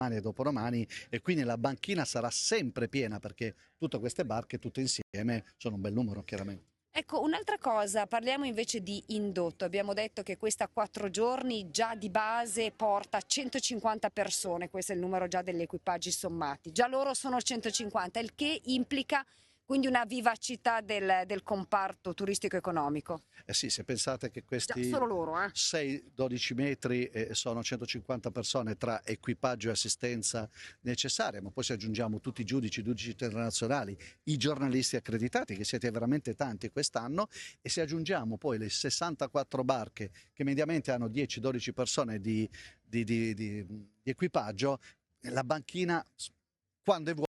e dopodomani, e quindi la banchina sarà sempre piena perché tutte queste barche tutte insieme sono un bel numero, chiaramente. Ecco, un'altra cosa, parliamo invece di indotto. Abbiamo detto che questa 4 giorni già di base porta 150 persone, questo è il numero già degli equipaggi sommati. Già loro sono 150, il che implica quindi una vivacità del comparto turistico-economico. Eh sì, se pensate che Già questi solo loro, 6-12 metri sono 150 persone tra equipaggio e assistenza necessaria, ma poi se aggiungiamo tutti i giudici internazionali, i giornalisti accreditati, che siete veramente tanti quest'anno, e se aggiungiamo poi le 64 barche che mediamente hanno 10-12 persone di equipaggio, la banchina, quando è vuota.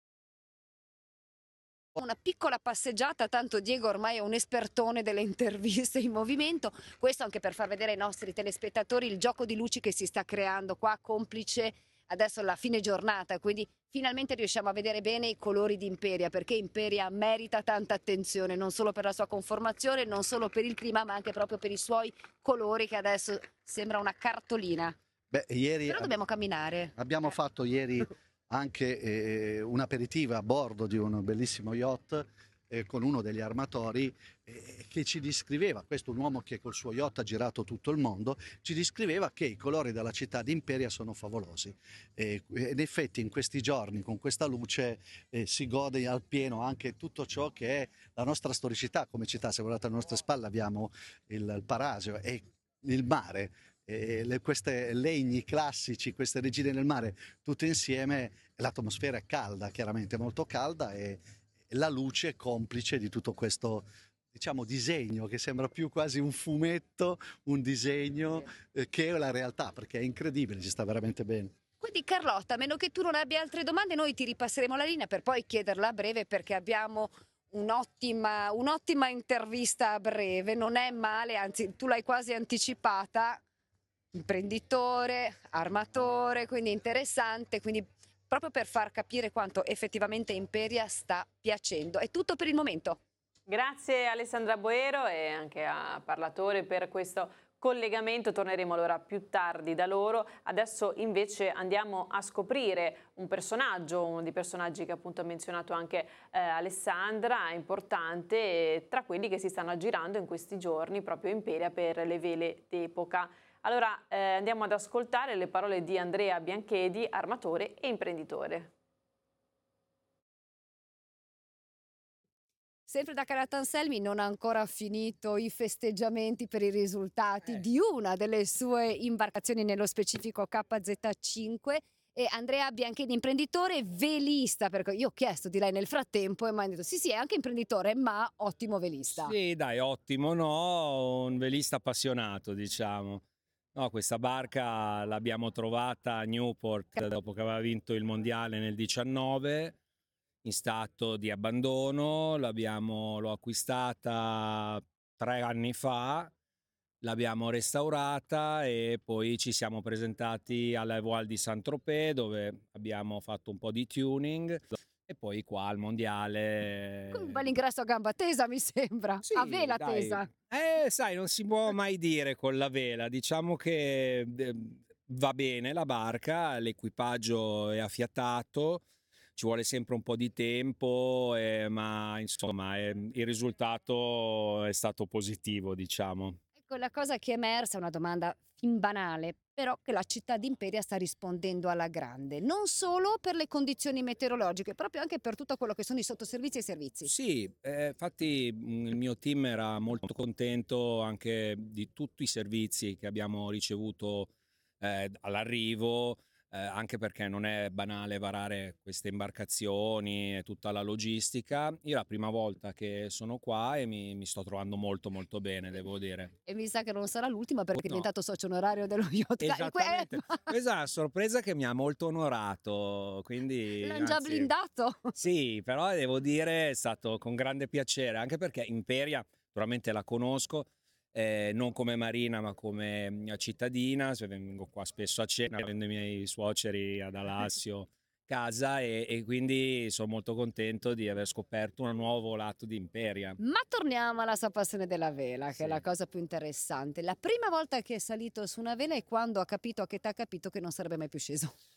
Una piccola passeggiata, tanto Diego ormai è un espertone delle interviste in movimento, questo anche per far vedere ai nostri telespettatori il gioco di luci che si sta creando qua, complice adesso la fine giornata, quindi finalmente riusciamo a vedere bene i colori di Imperia, perché Imperia merita tanta attenzione, non solo per la sua conformazione, non solo per il clima, ma anche proprio per i suoi colori, che adesso sembra una cartolina. Beh, ieri Però dobbiamo camminare. abbiamo fatto ieri anche un aperitivo a bordo di un bellissimo yacht con uno degli armatori che ci descriveva, questo un uomo che col suo yacht ha girato tutto il mondo, ci descriveva che i colori della città di Imperia sono favolosi. In effetti in questi giorni con questa luce si gode al pieno anche tutto ciò che è la nostra storicità come città. Se guardate alle nostre spalle abbiamo il Parasio e il mare. Questi legni classici, queste regine del mare, tutte insieme, l'atmosfera è calda, chiaramente molto calda, e la luce è complice di tutto questo, diciamo, disegno che sembra più quasi un fumetto, un disegno che è la realtà, perché è incredibile, ci sta veramente bene. Quindi Carlotta, a meno che tu non abbia altre domande, noi ti ripasseremo la linea per poi chiederla a breve, perché abbiamo un'ottima intervista a breve, non è male, anzi tu l'hai quasi anticipata, imprenditore, armatore, quindi interessante, quindi proprio per far capire quanto effettivamente Imperia sta piacendo. È tutto per il momento. Grazie a Alessandra Boero e anche a Parlatore per questo collegamento. Torneremo allora più tardi da loro. Adesso invece andiamo a scoprire un personaggio, uno dei personaggi che appunto ha menzionato anche Alessandra, importante, tra quelli che si stanno aggirando in questi giorni proprio in Imperia per le vele d'epoca. Allora andiamo ad ascoltare le parole di Andrea Bianchedi, armatore e imprenditore. Sempre da Calattanselmi non ha ancora finito i festeggiamenti per i risultati di una delle sue imbarcazioni, nello specifico KZ5, e Andrea Bianchini, imprenditore velista, perché io ho chiesto di lei nel frattempo e mi ha detto sì, è anche imprenditore ma ottimo velista. Sì, dai, ottimo, no, un velista appassionato, diciamo. No, questa barca l'abbiamo trovata a Newport dopo che aveva vinto il mondiale nel 19, in stato di abbandono. L'ho acquistata 3 anni fa, l'abbiamo restaurata e poi ci siamo presentati alla Voile di Saint-Tropez, dove abbiamo fatto un po' di tuning, e poi qua al mondiale. Con un bel ingresso a gamba tesa, mi sembra, Sì, a vela dai. tesa. Sai, non si può mai dire con la vela. Diciamo che va bene la barca, l'equipaggio è affiatato, ci vuole sempre un po' di tempo, ma insomma il risultato è stato positivo, diciamo. Ecco, la cosa che è emersa è una domanda fin banale, però che la città di Imperia sta rispondendo alla grande, non solo per le condizioni meteorologiche, proprio anche per tutto quello che sono i sottoservizi e i servizi. Sì, infatti il mio team era molto contento anche di tutti i servizi che abbiamo ricevuto all'arrivo, anche perché non è banale varare queste imbarcazioni e tutta la logistica. Io è la prima volta che sono qua e mi sto trovando molto molto bene, devo dire. E mi sa che non sarà l'ultima, perché è No. diventato socio onorario dello Yacht Club. Esattamente, questa è una sorpresa che mi ha molto onorato, quindi L'hanno già anzi, blindato. sì, però devo dire è stato con grande piacere, anche perché Imperia naturalmente la conosco, non come marina ma come cittadina, vengo qua spesso a cena, avendo i miei suoceri ad Alassio casa, e quindi sono molto contento di aver scoperto un nuovo lato di Imperia. Ma torniamo alla sua passione della vela, che è la Sì. cosa più interessante. La prima volta che è salito su una vela è quando ha capito, a che età ha capito che non sarebbe mai più sceso.